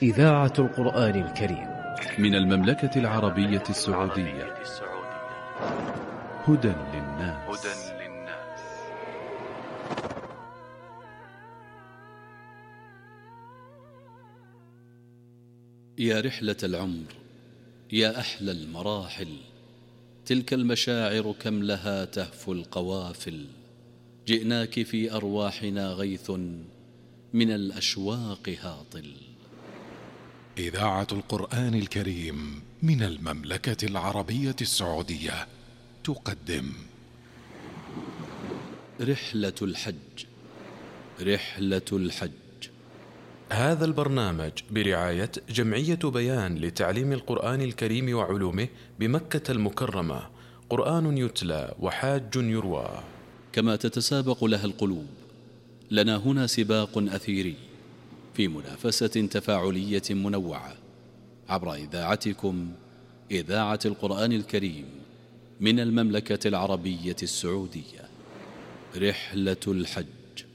إذاعة القرآن الكريم من المملكة العربية السعودية. هدى للناس. يا رحلة العمر، يا أحلى المراحل، تلك المشاعر كم لها تهفو القوافل. جئناك في أرواحنا غيث من الأشواق هاطل. إذاعة القرآن الكريم من المملكة العربية السعودية تقدم رحلة الحج. رحلة الحج. هذا البرنامج برعاية جمعية بيان لتعليم القرآن الكريم وعلومه بمكة المكرمة. قرآن يتلى وحاج يروى. كما تتسابق لها القلوب، لنا هنا سباق أثيري في منافسة تفاعلية منوعة عبر إذاعتكم، إذاعة القرآن الكريم من المملكة العربية السعودية. رحلة الحج.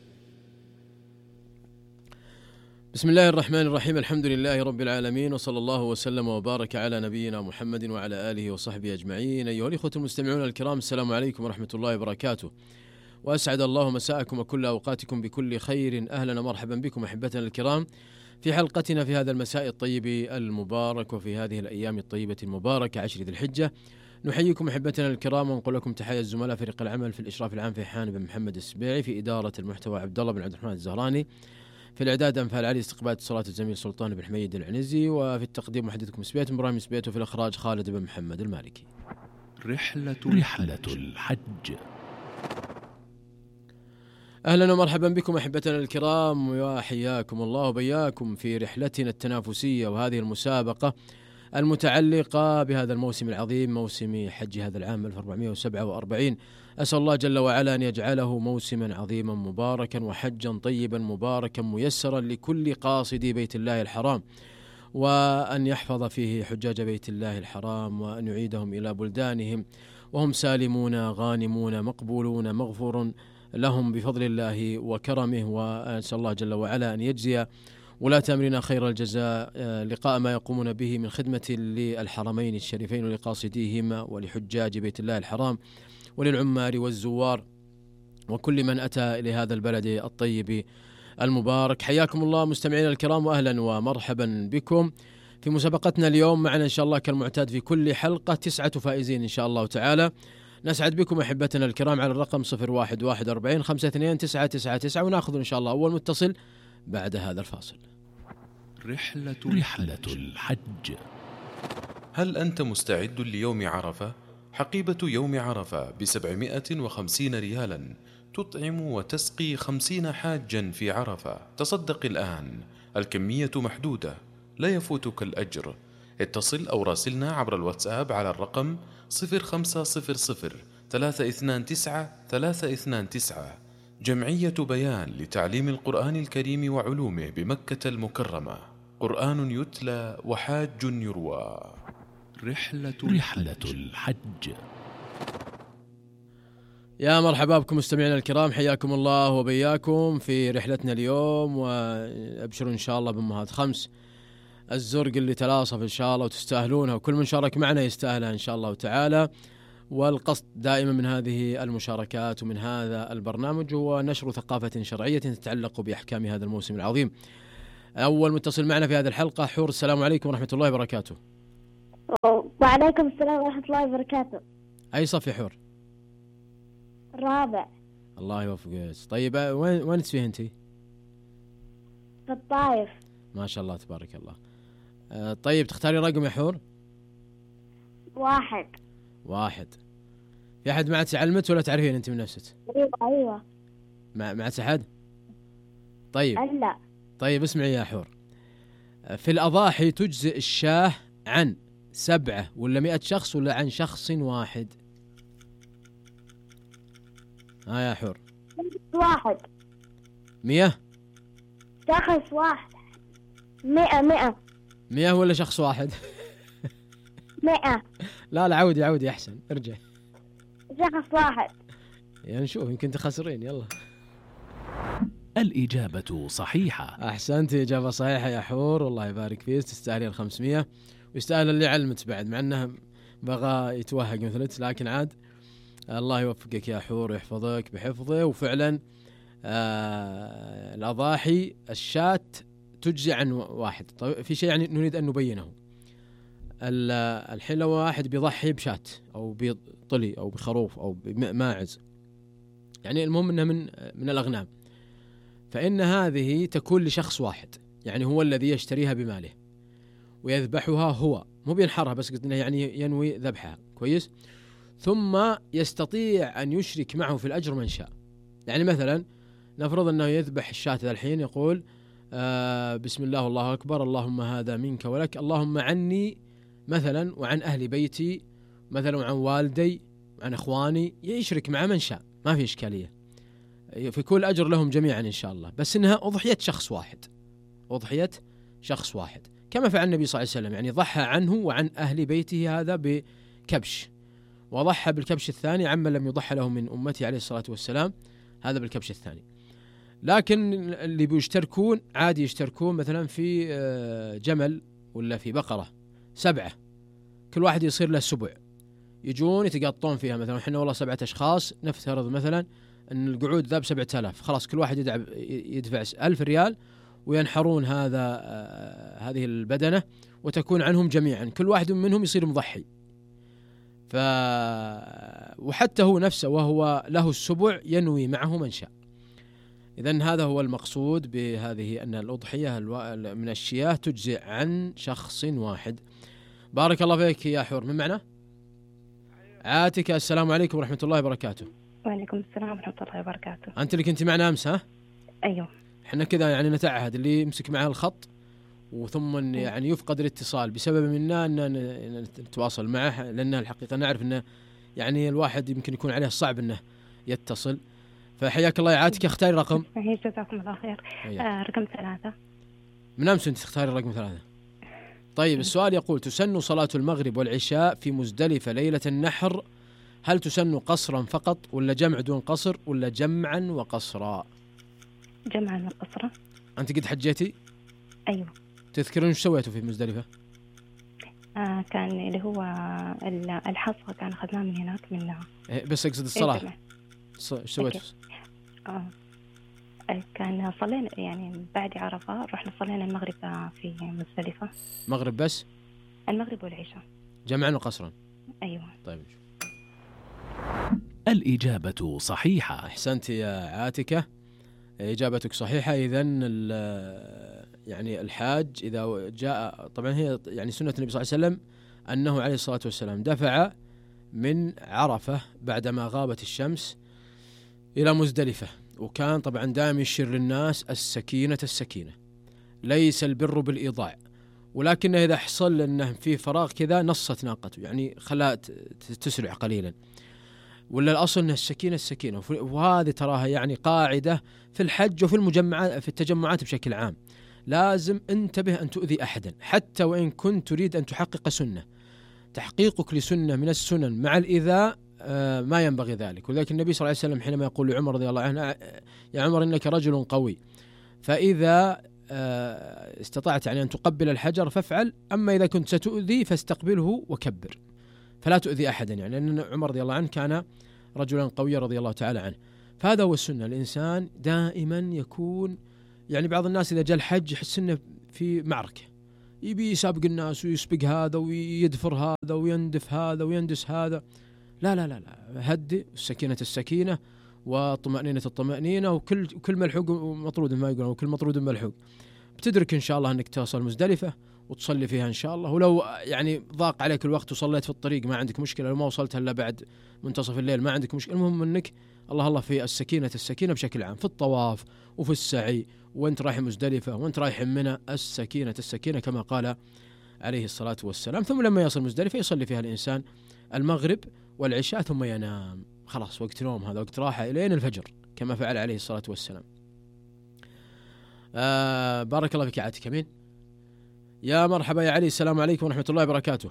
بسم الله الرحمن الرحيم. الحمد لله رب العالمين، وصلى الله وسلم وبارك على نبينا محمد وعلى آله وصحبه أجمعين. أيها الإخوة المستمعون الكرام، السلام عليكم ورحمة الله وبركاته، وأسعد الله مساءكم وكل أوقاتكم بكل خير. أهلا ومرحبا بكم أحبتنا الكرام في حلقتنا في هذا المساء الطيب المبارك وفي هذه الأيام الطيبة المباركة 10 ذي الحجة. نحييكم أحبتنا الكرام ونقول لكم تحية الزملاء فريق العمل في الإشراف العام فيحان بن محمد السبيعي، في إدارة المحتوى عبد الله بن عبد الرحمن الزهراني، في الإعداد أنفال علي، استقبال اتصالات الزميل سلطان بن حميد العنزي، وفي التقديم محدثكم سبيت إبراهيم سبيت، وفي الإخراج خالد بن محمد المالكي. رحلة الحج. أهلا ومرحبا بكم أحبتنا الكرام، وحياكم الله وبياكم في رحلتنا التنافسية وهذه المسابقة المتعلقة بهذا الموسم العظيم، موسم حج هذا العام 1447. أسأل الله جل وعلا أن يجعله موسما عظيما مباركا وحجا طيبا مباركا ميسرا لكل قاصدي بيت الله الحرام، وأن يحفظ فيه حجاج بيت الله الحرام، وأن يعيدهم إلى بلدانهم وهم سالمون غانمون مقبولون مغفور لهم بفضل الله وكرمه. وأسأل الله جل وعلا أن يجزي ولاة أمرنا خير الجزاء لقاء ما يقومون به من خدمة للحرمين الشريفين ولقاصديهما ولحجاج بيت الله الحرام وللعمار والزوار وكل من أتى إلى هذا البلد الطيب المبارك. حياكم الله مستمعينا الكرام، وأهلا ومرحبا بكم في مسابقتنا اليوم. معنا إن شاء الله كالمعتاد في كل حلقة 9 فائزين إن شاء الله تعالى. نسعد بكم أحبتنا الكرام على الرقم 0141 52 999، ونأخذ إن شاء الله أول متصل بعد هذا الفاصل. رحلة الحج. هل أنت مستعد ليوم عرفة؟ حقيبة يوم عرفة ب750 ريالا تطعم وتسقي 50 حاجا في عرفة. تصدق الآن، الكمية محدودة، لا يفوتك الأجر. اتصل أو راسلنا عبر الواتساب على الرقم 0500 329 329. جمعية بيان لتعليم القرآن الكريم وعلومه بمكة المكرمة. قرآن يتلى وحاج يروى. رحلة الحج. يا مرحبا بكم مستمعينا الكرام، حياكم الله وبياكم في رحلتنا اليوم، وابشروا إن شاء الله بأمهات 5 الزرق اللي تلاصف إن شاء الله وتستاهلونها، وكل من شارك معنا يستاهلها إن شاء الله تعالى. والقصد دائما من هذه المشاركات ومن هذا البرنامج هو نشر ثقافة شرعية تتعلق بأحكام هذا الموسم العظيم. أول متصل معنا في هذه الحلقة حور. السلام عليكم ورحمة الله وبركاته. وعليكم السلام ورحمة الله وبركاته. أي صف يا حور؟ الرابع. الله يوفقك. طيب وين تسفيه أنت؟ في الطائف. ما شاء الله تبارك الله. طيب تختاري رقم يا حور؟ 1. في أحد معك علمت ولا تعرفين أنت من نفسك؟ أيوة. معك أحد؟ طيب. لا. طيب اسمعي يا حور، في الأضاحي تجزئ الشاه عن 7 ولا 100 شخص ولا عن شخص واحد؟ يا حور. 1. 100 شخص واحد. 100 ولا شخص واحد؟ 100. لا عودي أحسن، ارجع. شخص واحد. يعني نشوف يمكن تخسرين. يلا. الإجابة صحيحة. أحسنت، إجابة صحيحة يا حور، الله يبارك فيك، تستاهلين 500 ويستاهل اللي علمت بعد، مع أنه بغى يتوهق مثلت، لكن عاد الله يوفقك يا حور ويحفظك بحفظه. وفعلا الأضاحي الشاة تجزي عن واحد. طيب في شيء يعني نريد أن نبينه. الحين لو واحد بيضحي بشاة أو بطلي أو بخروف أو بماعز، يعني المهم أنها من الأغنام، فإن هذه تكون لشخص واحد، يعني هو الذي يشتريها بماله ويذبحها هو، مو بينحرها بس، قلت إنه يعني ينوي ذبحها كويس، ثم يستطيع أن يشرك معه في الأجر من شاء. يعني مثلا نفرض أنه يذبح الشاة ذا الحين، يقول بسم الله والله أكبر، اللهم هذا منك ولك، اللهم عني مثلا وعن أهل بيتي مثلا وعن والدي وعن أخواني، يشرك مع من شاء، ما في إشكالية، في كل أجر لهم جميعا إن شاء الله، بس إنها أضحية شخص واحد، أضحية شخص واحد، كما فعل النبي صلى الله عليه وسلم، يعني ضحى عنه وعن أهل بيته هذا بكبش، وضحى بالكبش الثاني عمن لم يضحى له من أمته عليه الصلاة والسلام، هذا بالكبش الثاني. لكن اللي بيشتركون عادي يشتركون مثلا في جمل ولا في بقرة 7، كل واحد يصير له سبع، يجون يتقاطون فيها، مثلا احنا والله 7 أشخاص، نفترض مثلا أن القعود ذا ب7,000، خلاص كل واحد يدفع 1000 ريال وينحرون هذه البدنة وتكون عنهم جميعا، كل واحد منهم يصير مضحي. وحتى هو نفسه وهو له السبع ينوي معه من شاء. إذن هذا هو المقصود بهذه، أن الأضحية من الشياه تجزي عن شخص واحد. بارك الله فيك يا حور. من معنا؟ عاتكة. السلام عليكم ورحمة الله وبركاته. وعليكم السلام ورحمة الله وبركاته. أنت اللي كنت معنا أمس ها؟ أيوه. إحنا كذا يعني نتعهد اللي يمسك معه الخط وثم يعني يفقد الاتصال بسبب منا أن نتواصل معه، لأن الحقيقة نعرف أنه يعني الواحد يمكن يكون عليه صعب أنه يتصل. فحياك الله يا عاتكة، اختاري رقم. جزاكم الله خير. رقم 3. من أمس أنت تختاري الرقم 3. طيب السؤال يقول: تسن صلاة المغرب والعشاء في مزدلفة ليلة النحر، هل تسن قصرا فقط ولا جمع دون قصر ولا جمعا وقصرا؟ جمعا وقصرا. أنت قد حجيتي؟ أيوه. تذكرون ايش سويتوا في مزدلفة؟ كان اللي هو الحصى كان أخذناه من هناك من بس أقصد الصلاة ايش سويتوا؟ كان صلينا يعني بعد عرفة، رحنا صلينا المغرب في مزدلفة. مغرب بس؟ المغرب والعشاء. جمعا وقصرا. أيوه. طيب الإجابة صحيحة. أحسنت يا عاتكة، إجابتك صحيحة. إذن يعني الحاج إذا جاء، طبعا هي يعني سنة النبي صلى الله عليه وسلم أنه عليه الصلاة والسلام دفع من عرفة بعدما غابت الشمس إلى مزدلفة، وكان طبعا دائما يشير للناس السكينة السكينة، ليس البر بالإيضاع، ولكنه إذا حصل أنه في فراغ كذا نصت ناقته، يعني خلات تسرع قليلا، ولا الأصل أنها السكينة السكينة. وهذه تراها يعني قاعدة في الحج وفي المجمعات، في التجمعات بشكل عام، لازم انتبه أن تؤذي أحدا، حتى وإن كنت تريد أن تحقق سنة. تحقيقك لسنة من السنن مع الإيذاء ما ينبغي ذلك. ولذلك النبي صلى الله عليه وسلم حينما يقول لعمر رضي الله عنه: يا عمر إنك رجل قوي، فإذا استطعت يعني أن تقبل الحجر فافعل، أما إذا كنت ستؤذي فاستقبله وكبر، فلا تؤذي أحدا، يعني لأن عمر رضي الله عنه كان رجلا قويا رضي الله تعالى عنه. فهذا هو السنة، الإنسان دائما يكون، يعني بعض الناس إذا جاء الحج يحس إنه في معركة، يبي يسابق الناس ويسبق هذا ويدفر هذا ويندف هذا ويندس هذا. لا لا لا لا، هدي، السكينة السكينة وطمأنينة الطمأنينة، وكل ملحوق مطرود ما يقولون، وكل مطرود ملحوق. بتدرك إن شاء الله أنك توصل مزدلفة وتصلي فيها إن شاء الله، ولو يعني ضاق عليك الوقت وصليت في الطريق ما عندك مشكلة، لو ما وصلت إلا بعد منتصف الليل ما عندك مشكلة. المهم أنك الله في السكينة بشكل عام، في الطواف وفي السعي، وانت رايح مزدلفة وانت رايح منى، السكينة كما قال عليه الصلاة والسلام. ثم لما يصل مزدلفة يصلي فيها الإنسان المغرب والعشاء ثم ينام، خلاص وقت نوم، هذا وقت راحة إلين الفجر كما فعل عليه الصلاة والسلام. بارك الله فيك يا عاتك. مين؟ يا مرحبا يا علي. السلام عليكم ورحمة الله وبركاته.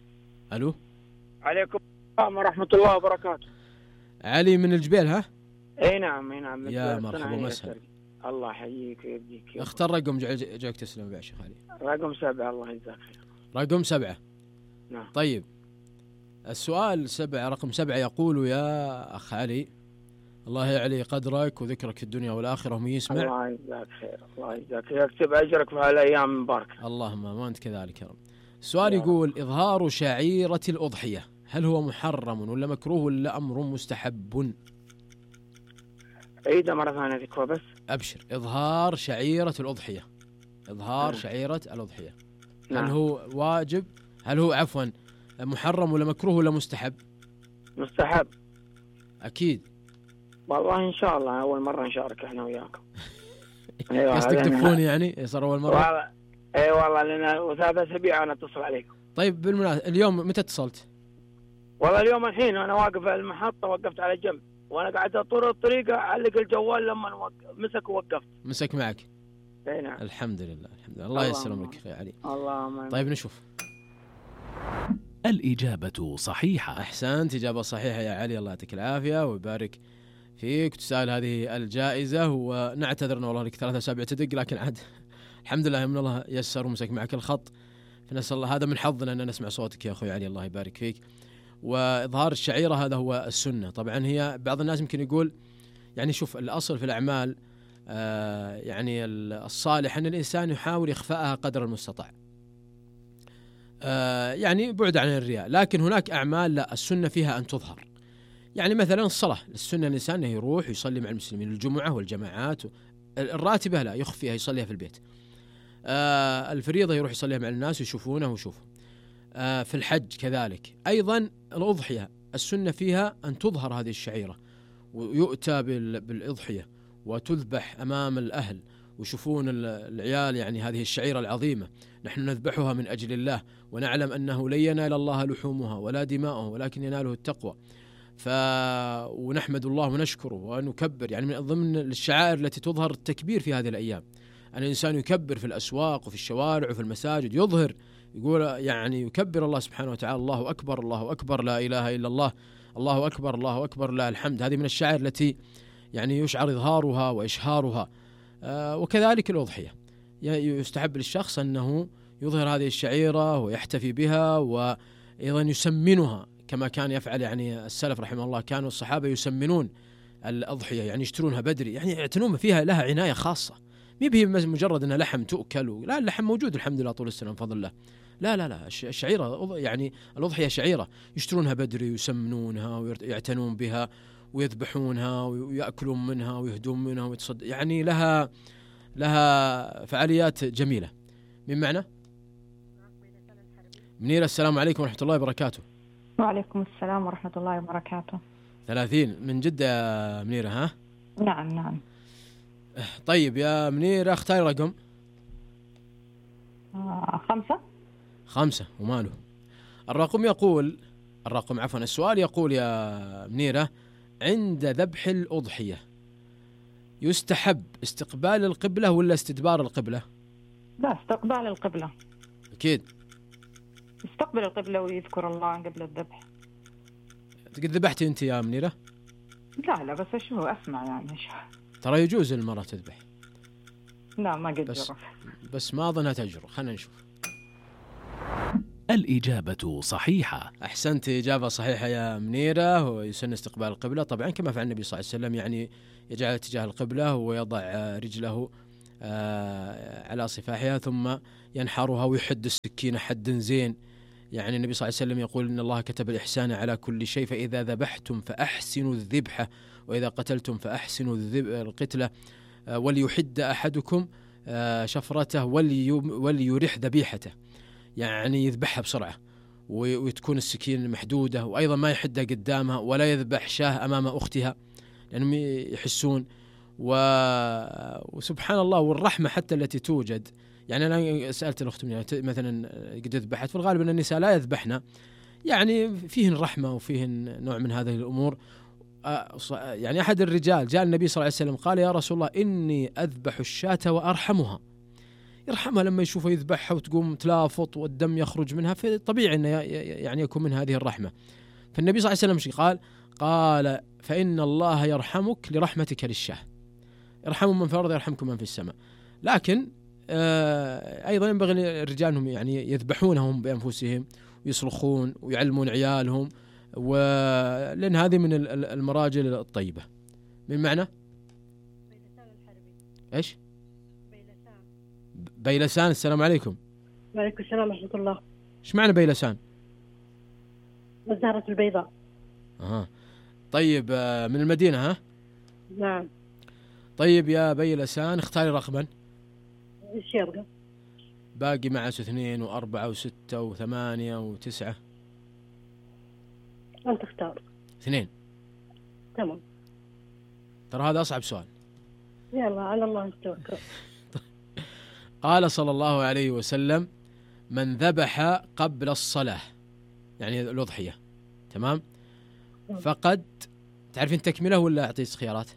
ألو. عليكم السلام ورحمة الله وبركاته. علي من الجبيل ها؟ اي نعم اي نعم. يا مرحبا ومسهلا. الله يحييك ويبقيك. اختار رقم جاك تسلم يا شيخ علي. رقم 7. الله يجزاك خير. رقم 7. نعم. طيب السؤال 7، رقم 7 يقول يا أخ علي الله يعلي قدرك وذكرك في الدنيا والآخرة ومن يسمع. الله يجزاك خير. الله يجزاك يكتب أجرك في هالأيام المباركة. اللهم وأنت كذلك يا رب. السؤال يقول إظهار شعيرة الأضحية هل هو محرم ولا مكروه ولا أمر مستحب؟ عيدة مرة ثانية ذكوة بس. أبشر. إظهار شعيرة الأضحية. إظهار شعيرة الأضحية. نعم. هل هو واجب؟ هل هو عفوا محرم ولا مكروه ولا مستحب؟ مستحب. أكيد. والله إن شاء الله أول مرة نشارك إحنا وياكم. قصدك تكفون يعني صار أول مرة؟ والله إي والله لأن 3 أسابيع أنا أتصل عليكم. طيب بالمناسبة اليوم متى اتصلت؟ والله اليوم الحين أنا واقف على المحطة، وقفت على جنب وأنا قاعد طول الطريقة أعلق الجوال لما مسك ووقفت. مسك معك؟ اي نعم. الحمد لله الحمد لله. الله يسلم لك يا علي. اللهم. طيب نشوف. الإجابة صحيحة. أحسنت، إجابة صحيحة يا علي، الله يعطيك العافية ويبارك فيك. تسأل هذه الجائزة ونعتذر والله لك 3 أسابيع تدق، لكن عاد الحمد لله من الله يسر ومسك معك الخط، فنسأل الله هذا من حظنا أن نسمع صوتك يا أخوي علي، الله يبارك فيك. وإظهار الشعيرة هذا هو السنة. طبعا هي بعض الناس يمكن يقول يعني شوف الأصل في الأعمال يعني الصالح أن الإنسان يحاول إخفاءها قدر المستطاع، يعني بعد عن الرياء. لكن هناك أعمال لا، السنة فيها أن تظهر. يعني مثلا الصلاة، السنة الإنسان أنه يروح يصلي مع المسلمين الجمعة والجماعات. الراتبة لا، يخفيها يصليها في البيت. الفريضة يروح يصليها مع الناس ويشوفونه ويشوفه. في الحج كذلك. أيضا الأضحية السنة فيها أن تظهر هذه الشعيرة، ويؤتى بالأضحية وتذبح أمام الأهل ويشوفون العيال يعني هذه الشعيرة العظيمة. نحن نذبحها من أجل الله ونعلم أنه لن ينال الله لحومها ولا دماؤها ولكن يناله التقوى. ونحمد الله ونشكره ونكبر. يعني من ضمن الشعائر التي تظهر التكبير في هذه الأيام، أن الإنسان يكبر في الأسواق وفي الشوارع وفي المساجد، يظهر يقول يعني يكبر الله سبحانه وتعالى، الله أكبر الله أكبر لا إله إلا الله، الله أكبر الله أكبر لا الحمد. هذه من الشعائر التي يعني يشعر إظهارها وإشهارها. وكذلك الأضحية يستحب للشخص أنه يظهر هذه الشعيرة ويحتفي بها، وأيضا يسمنها كما كان يفعل يعني السلف رحمه الله. كانوا الصحابة يسمنون الأضحية، يعني يشترونها بدري، يعني يعتنون فيها، لها عناية خاصة. مي مجرد أنها لحم تؤكل، لا، اللحم موجود الحمد لله طول السنة بفضل الله. لا الشعيرة يعني الأضحية شعيرة يشترونها بدري ويسمنونها ويعتنون بها ويذبحونها ويأكلون منها ويهدون منها ويتصدق، يعني لها فعاليات جميلة. من معنا؟ منيرة، السلام عليكم ورحمة الله وبركاته. وعليكم السلام ورحمة الله وبركاته. 30 من جدة يا منيرة ها؟ نعم. طيب يا منيرة اختاري رقم 5. وماله. السؤال يقول يا منيرة: عند ذبح الأضحية يستحب استقبال القبلة ولا استدبار القبلة؟ لا، استقبال القبلة. أكيد استقبل القبلة ويذكر الله قبل الذبح. قد ذبحتي أنت يا منيرة؟ لا بس شو أسمع يعني شو. ترى يجوز المرأة تذبح. لا ما قد جرب، بس ما أظنها تجرب. خلنا نشوف. الإجابة صحيحة. أحسنت، إجابة صحيحة يا منيرة. ويسن استقبال القبلة طبعا كما فعل النبي صلى الله عليه وسلم، يعني يجعل اتجاه القبلة ويضع رجله على صفاحها ثم ينحرها ويحد السكين حد زين. يعني النبي صلى الله عليه وسلم يقول إن الله كتب الإحسان على كل شيء، فإذا ذبحتم فأحسنوا الذبحة وإذا قتلتم فأحسنوا القتلة، وليحد أحدكم شفرته وليرح ذبيحته، يعني يذبحها بسرعة وتكون السكين محدودة، وأيضا ما يحدها قدامها ولا يذبح شاه أمام أختها لأنهم يحسون. وسبحان الله، والرحمة حتى التي توجد. يعني أنا سألت الأخت مثلا قد ذبحت، في الغالب أن النساء لا يذبحن، يعني فيهن رحمة وفيهن نوع من هذه الأمور. يعني أحد الرجال جاء النبي صلى الله عليه وسلم قال: يا رسول الله إني أذبح الشاة وأرحمها. يرحمها لما يشوفها يذبحها وتقوم تلافط والدم يخرج منها، في طبيعي أن يعني يكون من هذه الرحمة. فالنبي صلى الله عليه وسلم قال: قال فإن الله يرحمك لرحمتك للشاه، يرحم من في الأرض يرحمكم من في السماء. لكن أيضا ينبغي للرجال أنهم يعني يذبحونهم بأنفسهم ويصرخون ويعلمون عيالهم، ولأن هذه من المراجل الطيبة. من معنى إيش؟ بيلسان. السلام عليكم. وعليكم السلام ورحمة الله. إيش معنى بيلسان؟ الزهرة البيضاء. طيب من المدينة ها؟ نعم. طيب يا بيلسان اختاري رقما. ايش يبقى؟ باقي معه 2 و4 و6 و8 و9. أنت اختار. 2. تمام. ترى هذا أصعب سؤال. يلا على الله نتوكل. قال صلى الله عليه وسلم: من ذبح قبل الصلاة، يعني الأضحية، تمام، فقد، تعرفين تكمله ولا أعطيك خيارات؟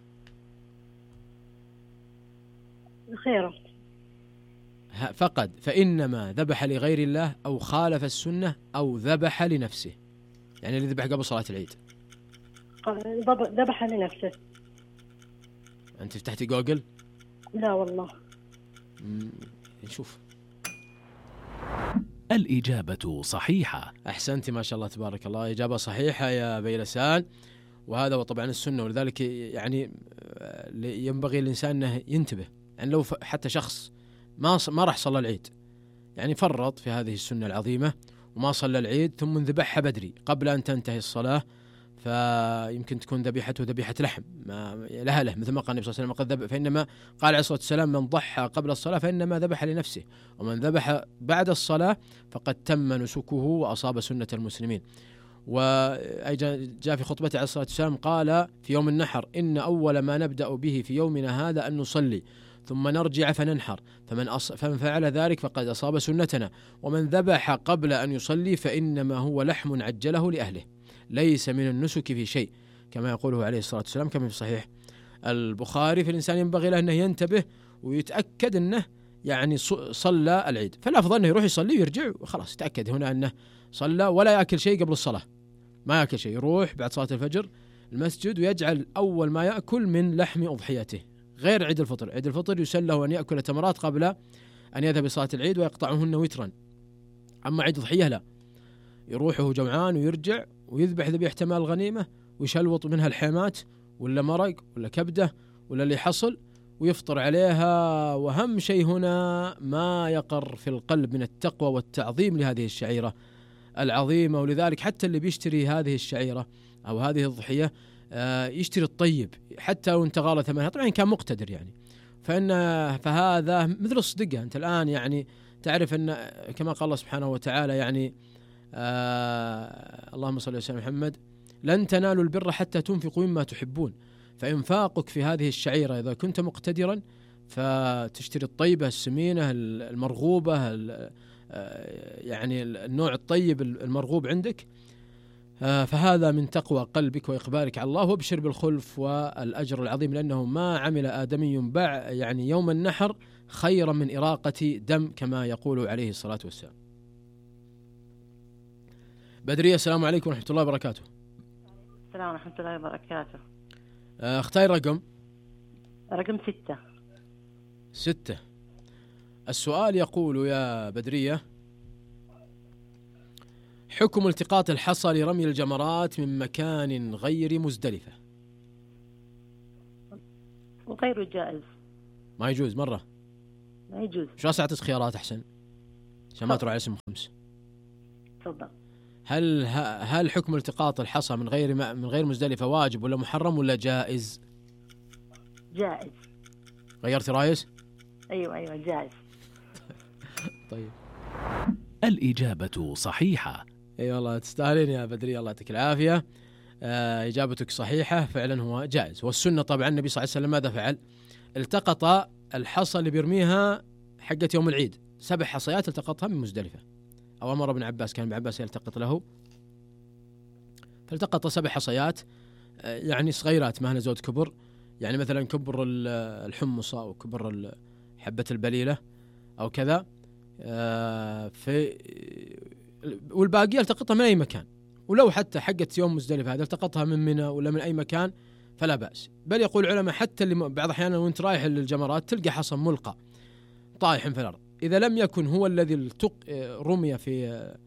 خيرا. فقد، فإنما ذبح لغير الله أو خالف السنة أو ذبح لنفسه، يعني اللي ذبح قبل صلاة العيد. ذبح لنفسه. أنت فتحتي جوجل؟ لا والله. نشوف. الإجابة صحيحة. أحسنت ما شاء الله تبارك الله، إجابة صحيحة يا بيلسان، وهذا وطبعا السنة، ولذلك يعني ينبغي الإنسان أنه ينتبه. يعني لو حتى شخص ما راح صلى العيد، يعني فرط في هذه السنة العظيمة وما صلى العيد ثم ذبحها بدري قبل أن تنتهي الصلاة، فيمكن تكون ذبيحته ذبيحة لحم ما لها له، مثل ما قال النبي صلى الله عليه وسلم: فإنما قال عليه الصلاة والسلام: من ضحى قبل الصلاة فإنما ذبح لنفسه، ومن ذبح بعد الصلاة فقد تم نسكه وأصاب سنة المسلمين. وجاء في خطبته عليه الصلاة والسلام قال في يوم النحر: إن أول ما نبدأ به في يومنا هذا أن نصلي ثم نرجع فننحر، فمن فعل ذلك فقد أصاب سنتنا، ومن ذبح قبل أن يصلي فإنما هو لحم عجله لأهله، ليس من النسك في شيء، كما يقوله عليه الصلاة والسلام كما في صحيح البخاري. فالإنسان ينبغي له أنه ينتبه ويتأكد أنه يعني صلى العيد، فالأفضل أنه يروح يصلي ويرجع وخلاص، يتأكد هنا أنه صلى، ولا يأكل شيء قبل الصلاة، ما يأكل شيء، يروح بعد صلاة الفجر المسجد ويجعل أول ما يأكل من لحم أضحيته، غير عيد الفطر. عيد الفطر يسن له أن يأكل تمرات قبل أن يذهب لصلاة العيد ويقطعهن وترا، أما عيد الضحية لا، يروح وهو جوعان ويرجع ويذبح ذبيحة مال الغنيمة ويشلوط منها الحيمات ولا مرق ولا كبدة ولا اللي حصل ويفطر عليها. وهم شيء هنا ما يقر في القلب من التقوى والتعظيم لهذه الشعيرة العظيمة. ولذلك حتى اللي بيشتري هذه الشعيرة أو هذه الضحية يشتري الطيب، حتى لو انت غالى ثمنها، طبعا كان مقتدر يعني، فهذا مثل الصدقة. أنت الآن يعني تعرف أن كما قال الله سبحانه وتعالى يعني اللهم صل وسلم محمد: لن تنالوا البر حتى تنفقوا مما تحبون. فإنفاقك في هذه الشعيرة إذا كنت مقتدرا فتشتري الطيبة السمينة المرغوبة، يعني النوع الطيب المرغوب عندك، فهذا من تقوى قلبك وإقبالك على الله، وابشر بالخلف والأجر العظيم، لأنه ما عمل آدمي يعني يوم النحر خيرا من إراقة دم كما يقول عليه الصلاة والسلام. بدرية، السلام عليكم ورحمة الله وبركاته. السلام ورحمة الله وبركاته. اختاري رقم 6. 6. السؤال يقول يا بدرية: حكم التقاط الحصى لرمي الجمرات من مكان غير مزدلفة. وغير جائز. ما يجوز مرة. ما يجوز. شو أعطيك خيارات أحسن عشان ما تروح على اسم 5. تفضل. هل حكم التقاط الحصى من غير مزدلفة واجب ولا محرم ولا جائز؟ جائز. غيرت رايس؟ أيوة جائز. طيب. الإجابة صحيحة. اي والله تستاهلين يا بدري، الله يعطيك العافية. إجابتك صحيحة، فعلا هو جائز. والسنة طبعا النبي صلى الله عليه وسلم ماذا فعل؟ التقط الحصى اللي بيرميها حقت يوم العيد، 7 حصيات التقطها من مزدلفة، أو أمر ابن عباس، كان ابن عباس يلتقط له، فالتقط 7 حصيات يعني صغيرات، ما هنا زود كبر، يعني مثلا كبر الحمصة أو كبر حبة البليلة أو كذا، والباقي التقطها من أي مكان، ولو حتى حقت يوم مزدلفة هذا التقطها من منى ولا من أي مكان فلا بأس. بل يقول العلماء حتى اللي بعض الأحيان وانت رايح للجمرات تلقى حصى ملقى طايح في الأرض، إذا لم يكن هو الذي رمي في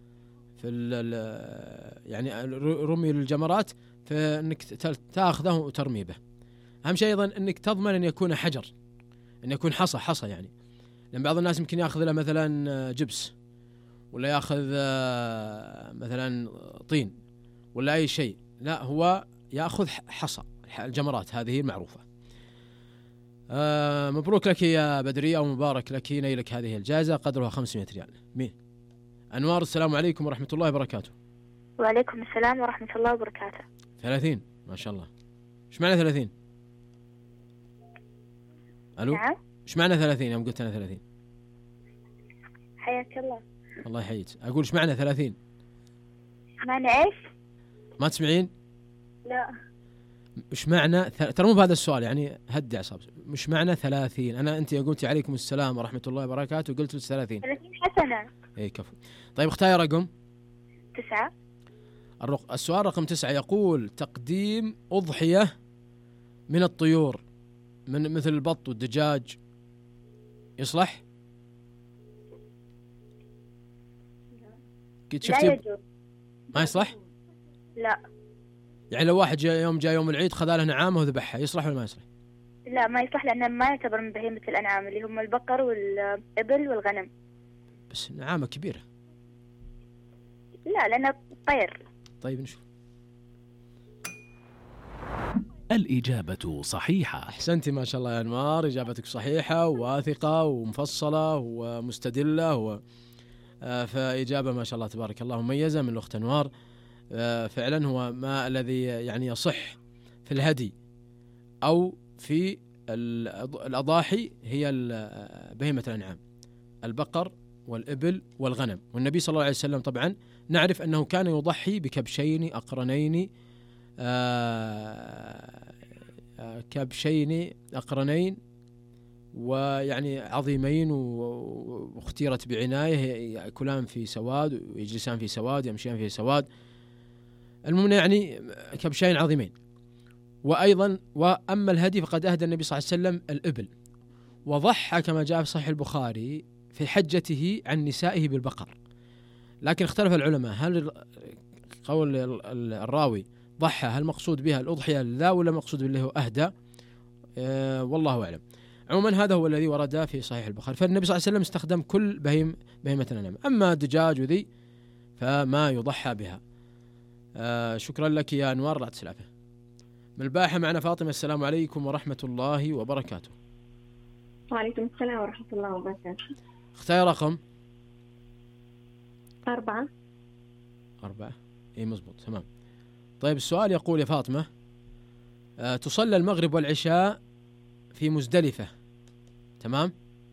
يعني رمي للجمرات فإنك تأخذه وترمي به. أهم شيء أيضا إنك تضمن أن يكون حجر، أن يكون حصى يعني، لأن بعض الناس يمكن يأخذ له مثلا جبس ولا يأخذ مثلا طين ولا أي شيء، لا هو يأخذ حصى. الجمرات هذه معروفة. مبروك لك يا بدرية ومبارك لك نيلك هذه الجائزة قدرها 500 ريال. مين؟ أنوار، السلام عليكم ورحمة الله وبركاته. وعليكم السلام ورحمة الله وبركاته. 30 ما شاء الله. إيش معنى 30؟ ألو؟ نعم؟ إيش معنى 30 يوم قلت أنا 30؟ حياك الله. الله يحييك. أقول إيش معنى 30؟ معنى إيش؟ ما تسمعين؟ لا. إيش معنى ترى مو بهذا السؤال يعني هدي أعصابك. مش معنى 30؟ أنت قلتي عليكم السلام ورحمة الله وبركاته وقلت لك 30. 30 حسنة. إيه كفو. طيب اختاري رقم 9. السؤال رقم 9 يقول تقديم أضحية من الطيور من مثل البط والدجاج يصلح؟ قد شفتي؟ لا يجوز. ما يصلح؟ لا. يعني لو واحد جاء يوم العيد خذ له نعامه وذبحها يصلح ولا ما يصلح؟ لا ما يصلح، لأنه ما يعتبر من بهيمة الأنعام اللي هم البقر والإبل والغنم. بس نعامة كبيرة. لا لأنه طير. طيب نشوف. الإجابة صحيحة. أحسنتي ما شاء الله يا أنوار، إجابتك صحيحة وواثقة ومفصلة ومستدلة فإجابة ما شاء الله تبارك الله مميزة من الأخت أنوار. فعلا هو ما الذي يعني يصح في الهدي أو في الأضاحي هي بهيمة الأنعام، البقر والإبل والغنم. والنبي صلى الله عليه وسلم طبعا نعرف أنه كان يضحي بكبشين أقرنين أقرنين ويعني عظيمين واختيرت بعناية، يأكلان في سواد ويجلسان في سواد يمشيان في سواد، المهم يعني كبشين عظيمين. وأيضا وأما الهدي فقد أهدى النبي صلى الله عليه وسلم الإبل، وضحى كما جاء في صحيح البخاري في حجته عن نسائه بالبقر. لكن اختلف العلماء هل قول الراوي ضحى هل مقصود بها الأضحية لا ولا مقصود بالله هو أهدى؟ والله أعلم. عموما هذا هو الذي ورد في صحيح البخاري. فالنبي صلى الله عليه وسلم استخدم كل بهيمة الأنعام، أما الدجاج وذي فما يضحى بها. شكرا لك يا أنوار، لا تسلافه. من الباحة معنا فاطمة، السلام عليكم ورحمة الله وبركاته. وعليكم السلام ورحمة الله وبركاته. اختار رقم 4. 4 اي مزبوط تمام. طيب السؤال يقول يا فاطمة تصلى المغرب والعشاء في مزدلفة تمام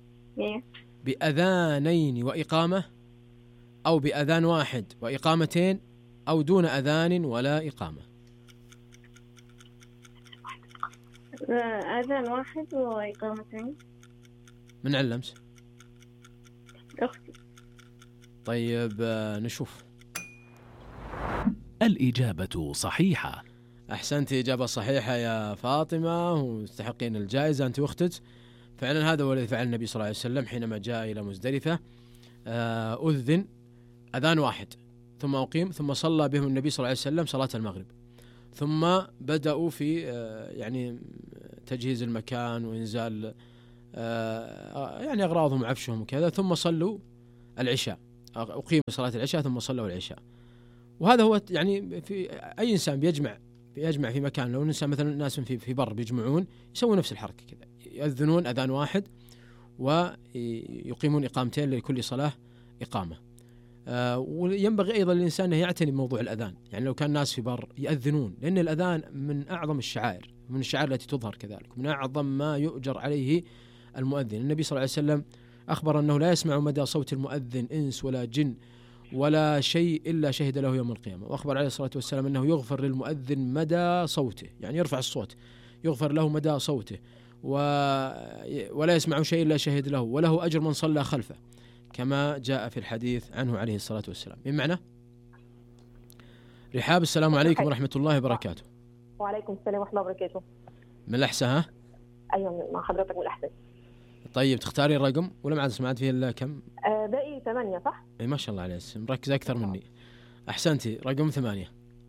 بأذانين وإقامة أو بأذان واحد وإقامتين أو دون أذان ولا إقامة؟ أذان واحد وإقامتين. من علمت؟ أختي. طيب نشوف. الإجابة صحيحة. أحسنت، إجابة صحيحة يا فاطمة وتستحقين الجائزة أنت وأختك. فعلا هذا هو الذي فعل النبي صلى الله عليه وسلم حينما جاء إلى مزدلفة. أذن أذان واحد ثم أقيم ثم صلى بهم النبي صلى الله عليه وسلم صلاة المغرب، ثم بدأوا في يعني تجهيز المكان وإنزال يعني أغراضهم وعفشهم وكذا، ثم صلوا العشاء، أقيم صلاة العشاء ثم صلوا العشاء. وهذا هو يعني في أي إنسان بيجمع في مكان، لو إنسان مثلا ناس في بر بيجمعون يسوون نفس الحركة كذا، يأذنون أذان واحد ويقيمون إقامتين لكل صلاة إقامة. وينبغي أيضا للإنسان أن يعتني بموضوع الأذان، يعني لو كان الناس في بر يأذنون، لأن الأذان من أعظم الشعائر، من الشعائر التي تظهر كذلك، من أعظم ما يؤجر عليه المؤذن. النبي صلى الله عليه وسلم أخبر أنه لا يسمع مدى صوت المؤذن إنس ولا جن ولا شيء إلا شهد له يوم القيامة. وأخبر عليه الصلاة والسلام أنه يغفر للمؤذن مدى صوته، يعني يرفع الصوت يغفر له مدى صوته، ولا يسمع شيء إلا شهد له، وله أجر من صلى خلفه، كما جاء في الحديث عنه عليه الصلاة والسلام. من معنى رحاب السلام عليكم ورحمة الله وبركاته. وعليكم السلام ورحمة الله وبركاته. من الأحساء ها؟ أيوة مع حضرتك من الأحساء. طيب تختاري الرقم ولا ما عاد سمعت فيه إلا كم؟ باقي 8 صح؟ إيه ما شاء الله عليك مركز أكثر مني. أحسنتي رقم 8.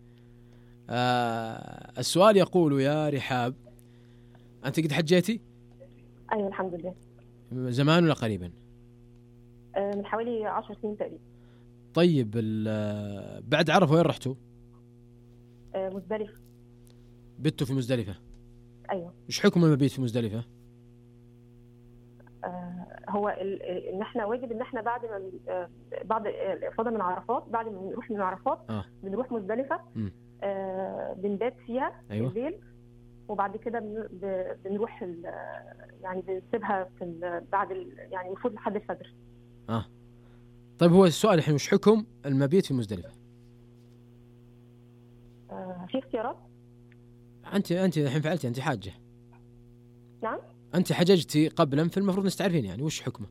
السؤال يقول يا رحاب أنت قد حجيتي؟ أيوة الحمد لله. زمان ولا قريبا؟ من حوالي 10 سنين تقريبا. طيب بعد عرفة وين رحتوا؟ مزدلفة. بتوا في مزدلفة؟ أيوة. إيش حكم المبيت في مزدلفة؟ هو ان احنا واجب ان احنا بعد الافاضه من عرفات، بعد ما نروح من عرفات بنروح مزدلفه بنبات فيها أيوة. الليل، وبعد كده بنروح يعني بنسيبها في بعد يعني المفروض لحد الفجر. طيب هو السؤال الحين وش حكم المبيت في مزدلفة؟ في اختيارات. انت الحين فعلتي، انت حاجه. نعم. أنت حججتي قبلا فالمفروض نستعرفين يعني وش حكمه؟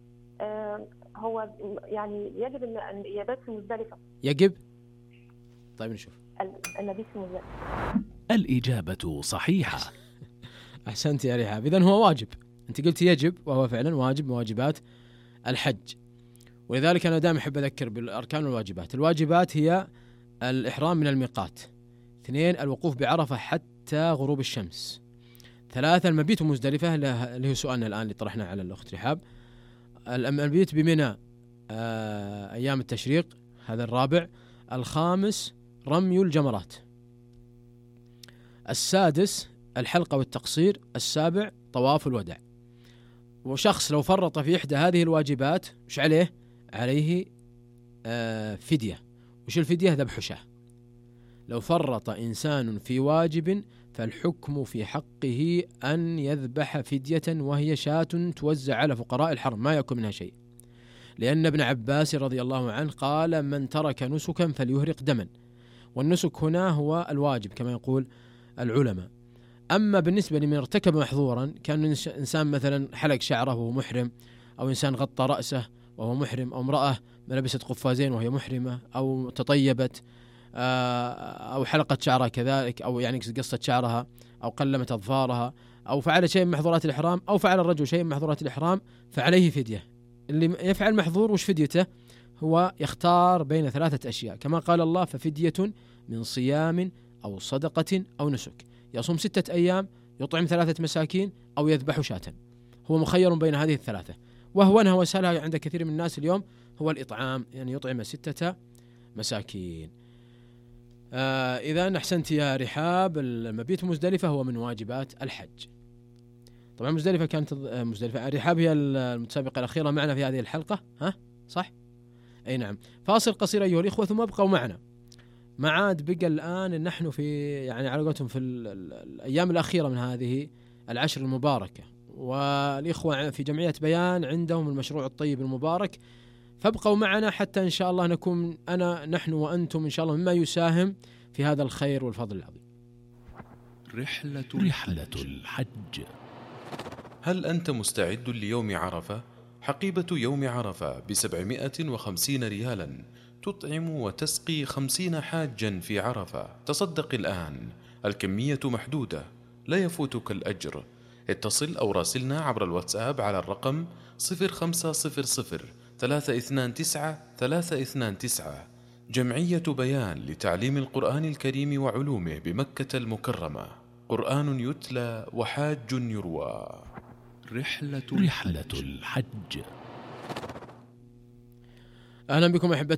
هو يعني يجب أن يبات في مزدلفة. يجب؟ طيب نشوف. المبيت في مزدلفة. الإجابة صحيحة. أحسنت يا رحاب. إذن هو واجب، أنت قلت يجب وهو فعلا واجب من واجبات الحج، ولذلك أنا دائما أحب أذكر بالأركان والواجبات. الواجبات هي الإحرام من الميقات، 2 الوقوف بعرفة حتى غروب الشمس، 3 المبيت مزدلفة اللي هو سؤالنا الآن اللي طرحناه على الأخت رحاب، المبيت بمنى أيام التشريق هذا 4، 5 رمي الجمرات، 6 الحلقة والتقصير، 7 طواف الوداع. وشخص لو فرط في إحدى هذه الواجبات وش عليه؟ عليه فدية. وش الفدية؟ ذبح شاة. لو فرط إنسان في واجب فالحكم في حقه أن يذبح فدية وهي شاة توزع على فقراء الحرم ما يأكل منها شيء، لأن ابن عباس رضي الله عنه قال من ترك نسكا فليهرق دما، والنسك هنا هو الواجب كما يقول العلماء. أما بالنسبة لمن ارتكب محظورا كان إنسان مثلا حلق شعره وهو محرم، أو إنسان غطى رأسه وهو محرم، أو امرأة لبست قفازين وهي محرمة، أو تطيبت، أو حلقت شعرها كذلك، أو يعني قصت شعرها، أو قلمت أظفارها، أو فعل شيء من محظورات الإحرام، أو فعل الرجل شيء من محظورات الإحرام فعليه فدية. اللي يفعل محظور وش فديته؟ هو يختار بين 3 أشياء كما قال الله ففدية من صيام أو صدقة أو نسك، يصوم 6 أيام، يطعم 3 مساكين، أو يذبح شاة. هو مخير بين هذه ال3، وهو وسهلها عند كثير من الناس اليوم هو الإطعام، يعني يطعم 6 مساكين. إذا أحسنت يا رحاب، المبيت مزدلفة هو من واجبات الحج. طبعا مزدلفة كانت مزدلفة رحاب هي المتسابقة الأخيرة معنا في هذه الحلقة، ها صح؟ أي نعم. فاصل قصير أيها الإخوة ثم ابقوا معنا. ما عاد بقى الآن نحن في يعني على قولتهم في الأيام الأخيرة من هذه العشر المباركة، والإخوة في جمعية بيان عندهم المشروع الطيب المبارك، فابقوا معنا حتى إن شاء الله نكون نحن وأنتم إن شاء الله مما يساهم في هذا الخير والفضل العظيم. رحلة الحج. هل أنت مستعد ليوم عرفة؟ حقيبة يوم عرفة ب750 ريالا تطعم وتسقي 50 حاجا في عرفة. تصدق الآن، الكمية محدودة، لا يفوتك الأجر. اتصل أو راسلنا عبر الواتساب على الرقم 0500 329 329. جمعية بيان لتعليم القرآن الكريم وعلومه بمكة المكرمة. قرآن يتلى وحاج يروى. رحلة الحج. أهلا بكم أحبة